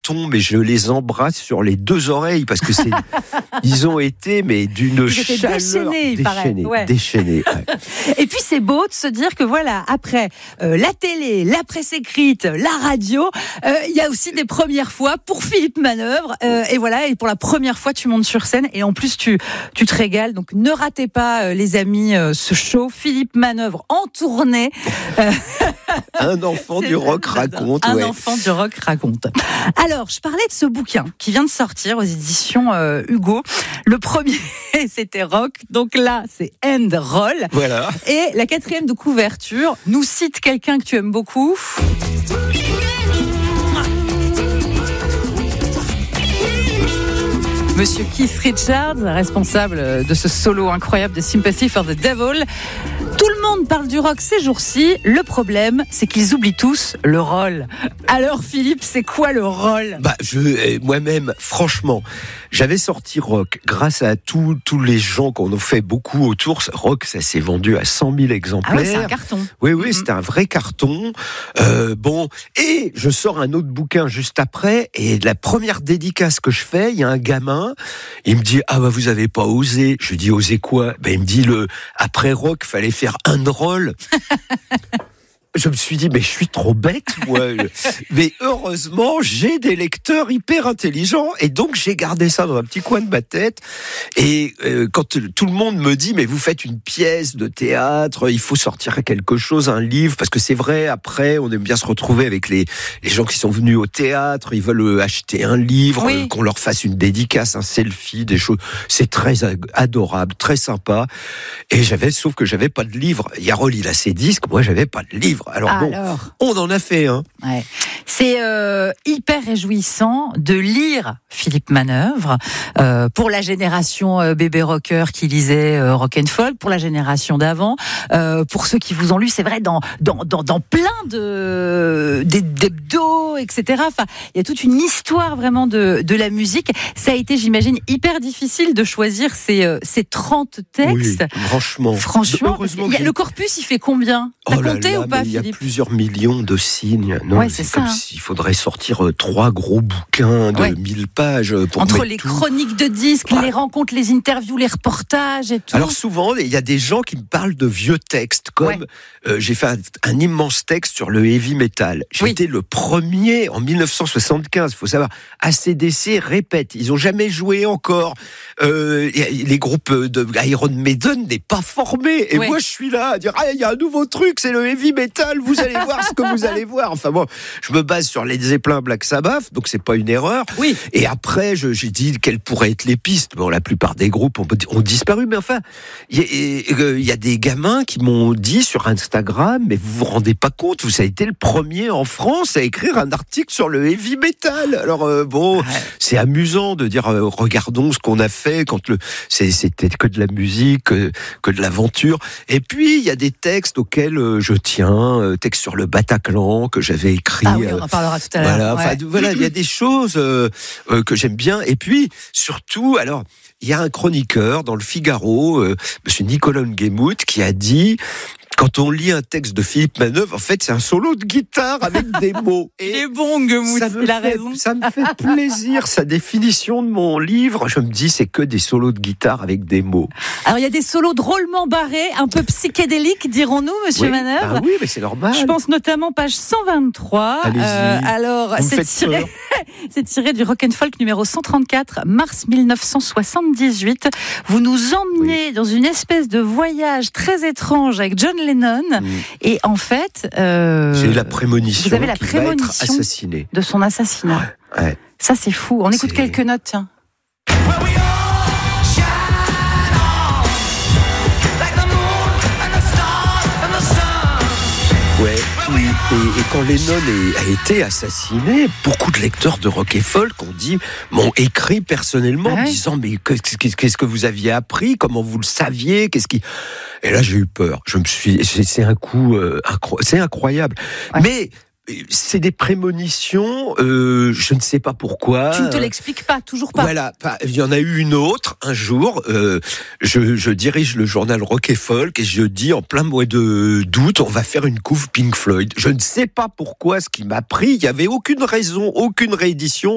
Danton, mais je les embrasse sur les 2 oreilles parce que ils ont été mais d'une chaleur déchaînés. Ouais. Et puis c'est beau de se dire que voilà, après la télé, la presse écrite, la radio, il y a aussi des premières fois pour Philippe Manœuvre. Et voilà, et pour la première fois, tu montes sur scène et en plus tu te régales. Donc ne ratez pas, les amis, ce show. Philippe Manœuvre en tournée. Un enfant du rock raconte. Un enfant du rock raconte. Alors, je parlais de ce bouquin qui vient de sortir aux éditions Hugo. Le premier, c'était Rock. Donc là, c'est End Roll. Voilà. Et la 4e de couverture nous cite quelqu'un que tu aimes beaucoup. Monsieur Keith Richards, responsable de ce solo incroyable de Sympathy for the Devil. Tout le monde parle du rock ces jours-ci. Le problème, c'est qu'ils oublient tous le roll. Alors Philippe, c'est quoi le roll ? Moi-même, franchement, j'avais sorti Rock grâce à tous les gens qu'on a fait beaucoup autour. Rock, ça s'est vendu à 100 000 exemplaires. Ah ouais, c'est un carton. Oui, c'était un vrai carton. Et je sors un autre bouquin juste après. Et la première dédicace que je fais, il y a un gamin. Il me dit vous avez pas osé. Je lui dis osé quoi ? Il me dit après Rock, fallait faire un roll. Je me suis dit, mais je suis trop bête, moi. Mais heureusement, j'ai des lecteurs hyper intelligents. Et donc, j'ai gardé ça dans un petit coin de ma tête. Et quand tout le monde me dit, mais vous faites une pièce de théâtre, il faut sortir quelque chose, un livre. Parce que c'est vrai, après, on aime bien se retrouver avec les gens qui sont venus au théâtre. Ils veulent acheter un livre, oui. Qu'on leur fasse une dédicace, un selfie, des choses. C'est très adorable, très sympa. Et sauf que j'avais pas de livre. Yarol, il a ses disques. Moi, j'avais pas de livre. Alors, on en a fait un. Ouais. C'est hyper réjouissant de lire Philippe Manœuvre pour la génération bébé rocker qui lisait rock and folk, pour la génération d'avant, pour ceux qui vous ont lu, c'est vrai, dans plein d'hebdos, etc. Enfin, il y a toute une histoire vraiment de la musique. Ça a été, j'imagine, hyper difficile de choisir ces 30 textes. Oui, franchement. Le corpus, il fait combien ? T'as compté ou pas, Philippe ? Il y a plusieurs millions de signes. Non, c'est comme ça. s'il faudrait sortir 3 gros bouquins de 1000 pages. Entre les chroniques de disques, les rencontres, les interviews, les reportages et tout. Alors souvent, il y a des gens qui me parlent de vieux textes, comme j'ai fait un immense texte sur le heavy metal. J'ai été le premier en 1975, il faut savoir. AC/DC répète, ils n'ont jamais joué encore. Les groupes de Iron Maiden n'est pas formé. Et moi, je suis là à dire, il y a un nouveau truc, c'est le heavy metal, vous allez voir ce que vous allez voir. Enfin bon, je me base sur Led Zeppelin, Black Sabbath, donc c'est pas une erreur. Oui. Et après, j'ai dit quelles pourraient être les pistes. Bon, la plupart des groupes ont disparu, mais enfin, il y a des gamins qui m'ont dit sur Instagram, mais vous vous rendez pas compte, vous avez été le premier en France à écrire un article sur le heavy metal. Alors c'est amusant de dire, regardons ce qu'on a fait quand c'était que de la musique, que de l'aventure. Et puis il y a des textes auxquels je tiens, textes sur le Bataclan que j'avais écrit. Ah oui, on en parlera tout à l'heure. Voilà, il y a des choses que j'aime bien. Et puis surtout, alors il y a un chroniqueur dans le Figaro, monsieur Nicolas Nguemout, qui a dit: quand on lit un texte de Philippe Manœuvre, en fait, c'est un solo de guitare avec des mots. Et il est bon, Nguemout, il a raison. Ça me fait plaisir, sa définition de mon livre. Je me dis, c'est que des solos de guitare avec des mots. Alors, il y a des solos drôlement barrés, un peu psychédéliques, dirons-nous, monsieur Manœuvre. Ah oui, mais c'est normal. Je pense notamment page 123. Allez-y. Alors, c'est tiré du Rock and Folk numéro 134, mars 1978. Vous nous emmenez dans une espèce de voyage très étrange avec John Lennon. Et en fait, j'ai la prémonition. Vous avez la qu'il va prémonition être assassiné. de son assassinat. Ouais. Ça, c'est fou. On écoute quelques notes, tiens. Ouais, oui. Et quand Lennon a été assassiné, beaucoup de lecteurs de rock et folk m'ont écrit personnellement, disant, mais qu'est-ce que vous aviez appris, comment vous le saviez, et là j'ai eu peur. C'est un coup, c'est incroyable. Ouais. Mais c'est des prémonitions, je ne sais pas pourquoi. Tu ne te l'expliques pas, toujours pas. Voilà, il y en a eu une autre, un jour, je dirige le journal Rock et Folk et je dis en plein mois d'août, on va faire une couve Pink Floyd. Je ne sais pas pourquoi, ce qui m'a pris, il n'y avait aucune raison, aucune réédition.